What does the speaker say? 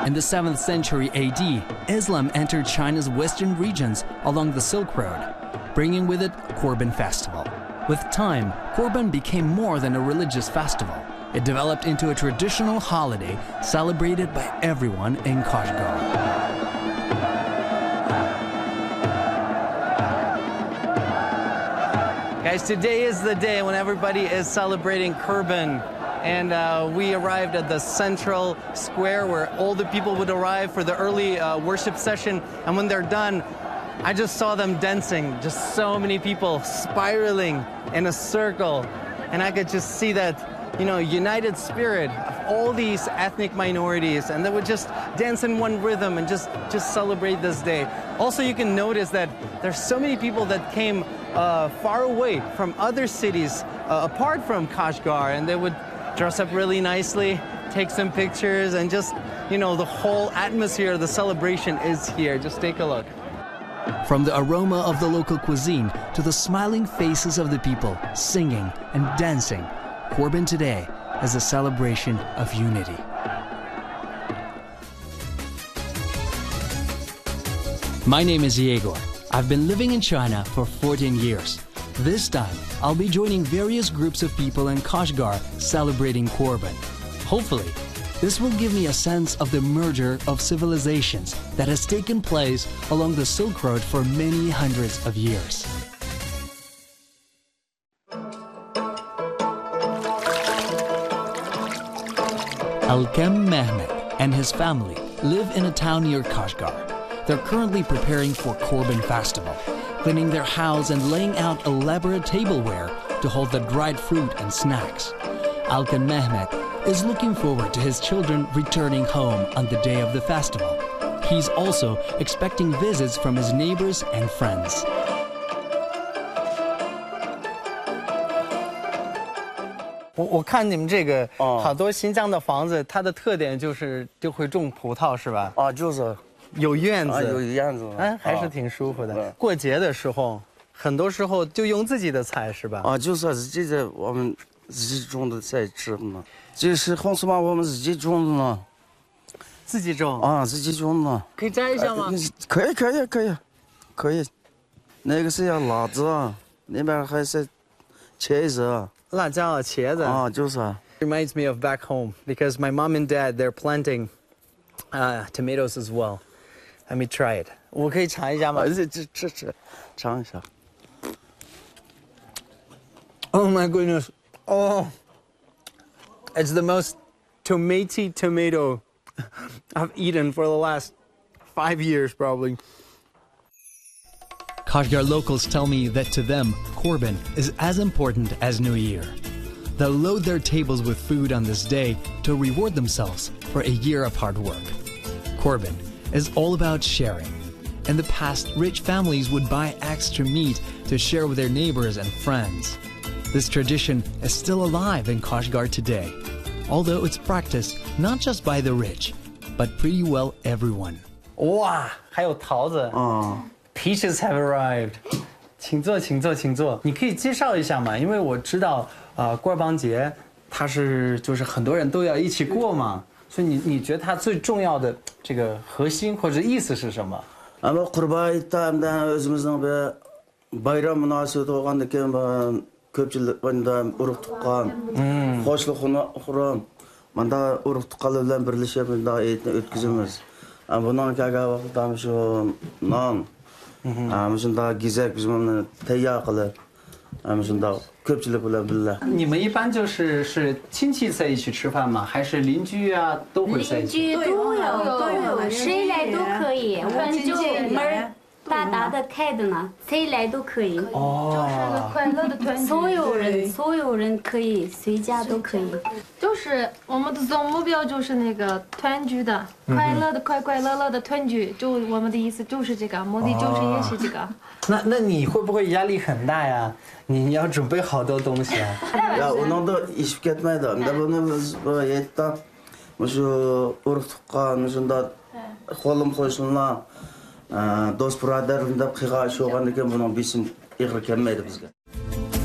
In the 7th century AD, Islam entered China's western regions along the Silk Road, bringing with it Kurban Festival. With time, Kurban became more than a religious festival. It developed into a traditional holiday celebrated by everyone in Kashgar. Guys, today is the day when everybody is celebrating Kurban. And we arrived at the central square where all the people would arrive for the early worship session. And when they're done, I just saw them dancing, just so many people spiraling in a circle. And I could just see that, you know, united spirit of all these ethnic minorities, and they would just dance in one rhythm and just celebrate this day. Also, you can notice that there's so many people that came far away from other cities apart from Kashgar, and they would dress up really nicely, take some pictures, and just, you know, the whole atmosphere of the celebration is here. Just take a look. From the aroma of the local cuisine to the smiling faces of the people singing and dancing, Kurban today is a celebration of unity. My name is Yegor. I've been living in China for 14 years. This time, I'll be joining various groups of people in Kashgar celebrating Kurban. Hopefully, this will give me a sense of the merger of civilizations that has taken place along the Silk Road for many hundreds of years. Alkem Mehmet and his family live in a town near Kashgar. They're currently preparing for Kurban Festival, cleaning their house and laying out elaborate tableware to hold the dried fruit and snacks. Alkem Mehmet is looking forward to his children returning home on the day of the festival. He's also expecting visits from his neighbors and friends. 我看你们这个好多新疆的房子，它的特点就是就会种葡萄，是吧？ 啊，就是有院子， 有院子， 还是挺舒服的。过节的时候，很多时候就用自己的菜，是吧？ 啊，就是自己我们自己种的菜吃嘛。这是红薯嘛，我们自己种的呢。 自己种？ 啊，自己种的。 可以摘一下吗？ 可以。那个是要辣子啊，那边还是茄子。 辣椒、茄子啊， 就是啊。 Reminds me of back home because my mom and dad they're planting tomatoes as well. Let me try it. 我可以尝一下吗？ 吃，尝一下。 Oh my goodness! Oh, it's the most tomaty tomato I've eaten for the last 5 years, probably. Kashgar locals tell me that to them, Kurban is as important as New Year. They'll load their tables with food on this day to reward themselves for a year of hard work. Kurban is all about sharing. In the past, rich families would buy extra meat to share with their neighbors and friends. This tradition is still alive in Kashgar today, although it's practiced not just by the rich, but pretty well everyone. Wow, 还有桃子。Peaches have arrived. 请坐。你可以介绍一下吗？因为我知道，过邦节它是就是很多人都要一起过嘛，所以你觉得它最重要的这个核心或者意思是什么？ Ama Qurbayit'ta özümüzün bir bayram münasebeti olganda keyin köpçülük banda urug' tuqqan, hoşluk xuram. Manda urug' tuqqanlar bilan birlashib bunda aytni o'tkazamiz. Bundan kaga vaqtda shu non, shunda gizak biz buni tayyor qilib, shunda köpçülük bilan birga. 你们一般是亲戚在一起吃饭吗？还是邻居啊都会在一起？ 邻居都有，谁来都可以。我们就门大大的开的呢，谁来都可以。 就是个快乐的团聚。 所有人可以，随家都可以。 就是我们的总目标就是那个团聚的，快乐的快乐的团聚。就我们的意思就是这个，目的就是也是这个。 那你会不会压力很大呀？你要准备好多东西啊。 Ya onun da iş ketmedi. Da bunu bu yetta, şu urug' tuqqan, shunda qo'lim qo'shnilar, do'st birodarlar qilgan shu o'g'andan keyin buni besim ig'ir kelmaydi bizga.